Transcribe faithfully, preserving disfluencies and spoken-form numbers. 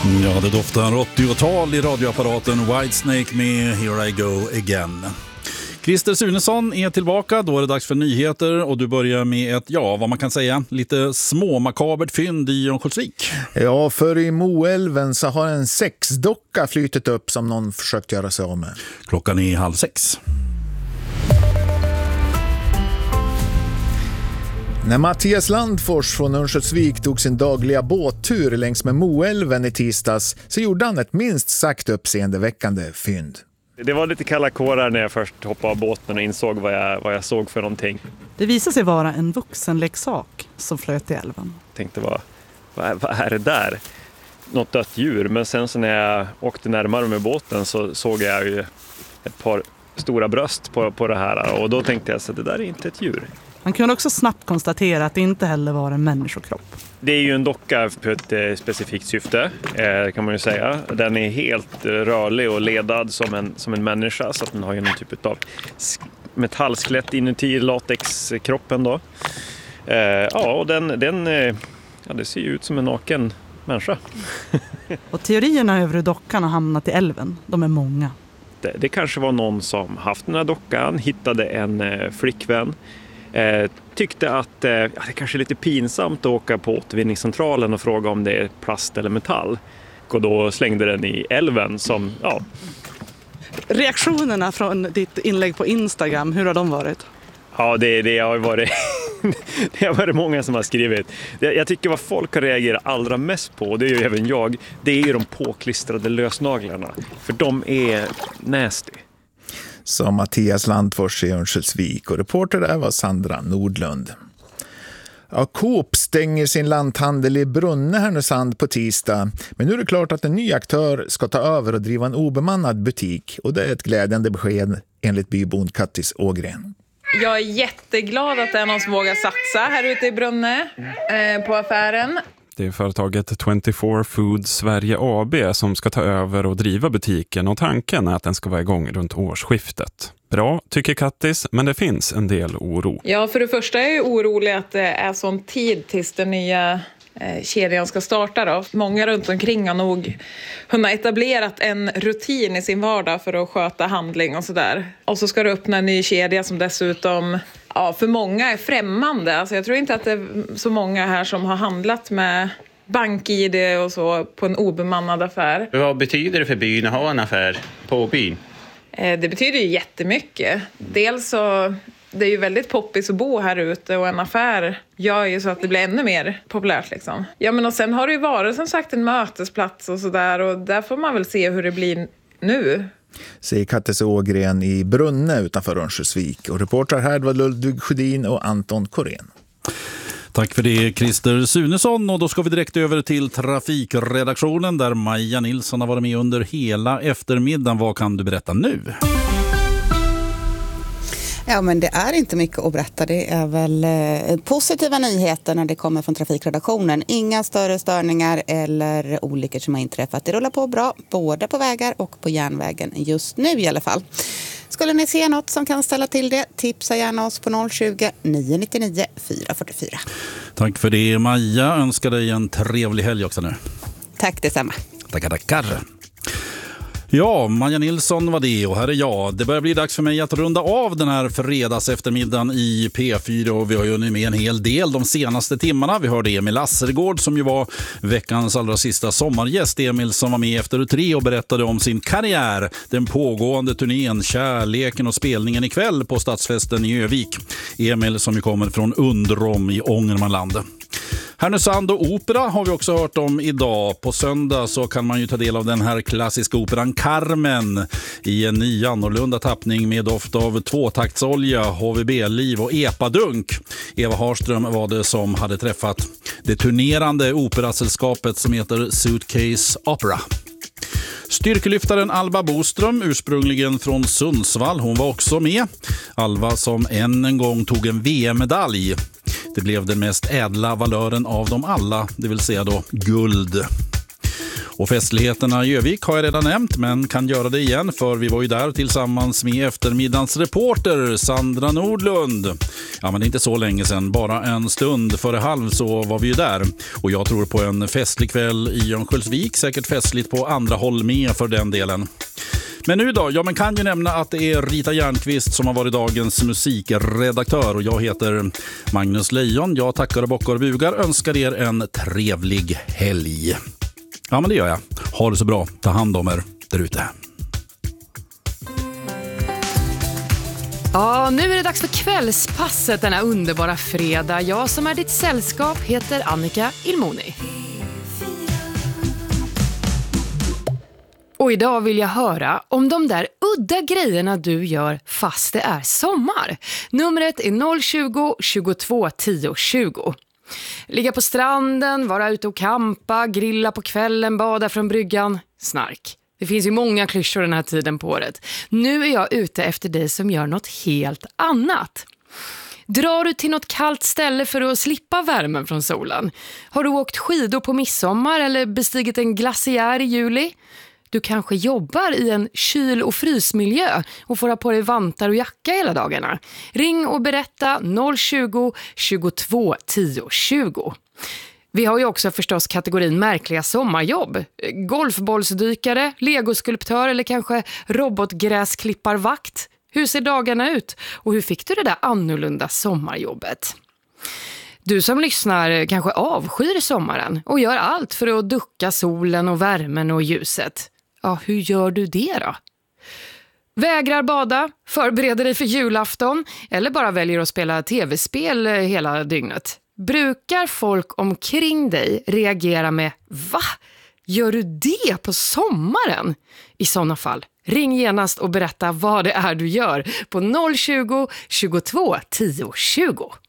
Ja, det doftar åttiotal i radioapparaten Whitesnake med Here I Go Again. Christer Sunesson är tillbaka, då är det dags för nyheter och du börjar med ett, ja vad man kan säga, lite småmakabert fynd i Örnsköldsvik. Ja, för i Moälven så har en sexdocka flyttat upp som någon försökt göra sig av med. Klockan är halv sex. När Mattias Landfors från Örnsköldsvik tog sin dagliga båttur längs med Moälven i tisdags så gjorde han ett minst sagt uppseendeväckande fynd. Det var lite kalla kårar när jag först hoppade av båten och insåg vad jag, vad jag såg för någonting. Det visade sig vara en vuxenleksak som flöt i älven. Jag tänkte, vad, vad, vad är det där? Något dött djur. Men sen så när jag åkte närmare med båten så såg jag ju ett par stora bröst på, på det här. Och då tänkte jag att det där är inte ett djur. Man kunde också snabbt konstatera att det inte heller var en människokropp. Det är ju en docka för ett eh, specifikt syfte, eh, kan man ju säga. Den är helt eh, rörlig och ledad som en, som en människa, så att den har ju någon typ av metallskelett inuti latexkroppen då. Eh, ja, och den, den eh, ja, det ser ju ut som en naken människa. Och teorierna över hur dockan har hamnat i älven, de är många. Det, det kanske var någon som haft den här dockan, hittade en eh, flickvän. Eh, tyckte att eh, ja, det kanske är lite pinsamt att åka på återvinningscentralen och fråga om det är plast eller metall. Och då slängde den i älven som, ja. Reaktionerna från ditt inlägg på Instagram, hur har de varit? Ja, det, det, har varit, det har varit många som har skrivit. Jag tycker vad folk har reagerat allra mest på, och det är ju även jag, det är ju de påklistrade lösnaglarna. För de är nasty. Som Mattias Landfors i Örnsköldsvik, och reporter där var Sandra Nordlund. Ja, Coop stänger sin lanthandel i Brunne, Härnösand på tisdag. Men nu är det klart att en ny aktör ska ta över och driva en obemannad butik. Och det är ett glädjande besked enligt bybond Kattis Ågren. Jag är jätteglad att det är någon som vågar satsa här ute i Brunne eh, på affären. Det är företaget tjugofyra Food Sverige A B som ska ta över och driva butiken, och tanken är att den ska vara igång runt årsskiftet. Bra, tycker Kattis, men det finns en del oro. Ja, för det första är jag orolig att det är sån tid tills den nya eh, kedjan ska starta då. Många runt omkring har nog hunnit etablerat en rutin i sin vardag för att sköta handling och sådär. Och så ska det öppna en ny kedja som dessutom... Ja, för många är främmande. Alltså jag tror inte att det är så många här som har handlat med bank-I D och så på en obemannad affär. Vad betyder det för byn att ha en affär på byn? Eh, det betyder ju jättemycket. Dels så det är ju väldigt poppis att bo här ute, och en affär gör ju så att det blir ännu mer populärt liksom. Ja, men och sen har det ju varit som sagt en mötesplats och sådär, och där får man väl se hur det blir nu. Säger Kattis Ågren i Brunne utanför Örnsköldsvik. Och reporter här var Ludvig Sjödin och Anton Korén. Tack för det, Christer Sunesson. Och då ska vi direkt över till trafikredaktionen där Maja Nilsson har varit med under hela eftermiddagen. Vad kan du berätta nu? Ja, men det är inte mycket att berätta. Det är väl eh, positiva nyheter när det kommer från trafikredaktionen. Inga större störningar eller olyckor som har inträffat. Det rullar på bra både på vägar och på järnvägen just nu i alla fall. Skulle ni se något som kan ställa till det, tipsa gärna oss på noll tjugo, nio nio nio, fyra fyra fyra. Tack för det, Maja. Önskar dig en trevlig helg också nu. Tack detsamma. Tackar, tackar. Ja, Maja Nilsson var det, och här är jag. Det börjar bli dags för mig att runda av den här fredags eftermiddagen i P fyra, och vi har ju nu med en hel del de senaste timmarna. Vi hörde Emil Assergård som ju var veckans allra sista sommargäst. Emil som var med efter tre och berättade om sin karriär, den pågående turnén, kärleken och spelningen ikväll på Stadsfesten i Övik. Emil som ju kommer från Undrom i Ångermanland. Härnösand och opera har vi också hört om idag. På söndag så kan man ju ta del av den här klassiska operan Carmen i en ny annorlunda tappning med doft av tvåtaktsolja, H V B-liv och epadunk. Eva Harström var det som hade träffat det turnerande operasällskapet som heter Suitcase Opera. Styrkelyftaren Alva Boström, ursprungligen från Sundsvall, hon var också med. Alva som än en gång tog en V M-medalj. Det blev den mest ädla valören av dem alla, det vill säga då guld. Och festligheterna i Övik har jag redan nämnt, men kan göra det igen för vi var ju där tillsammans med eftermiddagens reporter Sandra Nordlund. Ja, men det är inte så länge sedan, bara en stund före halv så var vi ju där. Och jag tror på en festlig kväll i Örnsköldsvik, säkert festligt på andra håll med för den delen. Men nu då, ja man kan ju nämna att det är Rita Järnqvist som har varit dagens musikredaktör och jag heter Magnus Lejon. Jag tackar och bockar och bugar, önskar er en trevlig helg. Ja men det gör jag. Ha det så bra, ta hand om er där ute. Ja, nu är det dags för kvällspasset denna underbara fredag. Jag som är ditt sällskap heter Annika Ilmoni. Och idag vill jag höra om de där udda grejerna du gör fast det är sommar. Numret är noll tjugo, tjugotvå, tio, tjugo. Ligga på stranden, vara ute och kampa, grilla på kvällen, bada från bryggan, snark. Det finns ju många klyschor den här tiden på året. Nu är jag ute efter dig som gör något helt annat. Drar du till något kallt ställe för att slippa värmen från solen? Har du åkt skidor på midsommar eller bestigit en glaciär i juli? Du kanske jobbar i en kyl- och frysmiljö och får ha på dig vantar och jacka hela dagarna. Ring och berätta noll tjugo, tjugotvå, tio, tjugo. Vi har ju också förstås kategorin märkliga sommarjobb. Golfbollsdykare, legoskulptör eller kanske robotgräsklipparvakt. Hur ser dagarna ut? Och hur fick du det där annorlunda sommarjobbet? Du som lyssnar kanske avskyr sommaren och gör allt för att ducka solen och värmen och ljuset. Ja, hur gör du det då? Vägrar bada, förbereder dig för julafton eller bara väljer att spela tv-spel hela dygnet? Brukar folk omkring dig reagera med va? Gör du det på sommaren? I sådana fall, ring genast och berätta vad det är du gör på noll tjugo, tjugotvå, tio, tjugo.